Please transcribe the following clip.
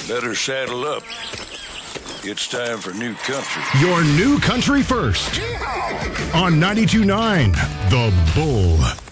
Better saddle up. It's time for New Country. Your New Country First on 92.9 The Bull.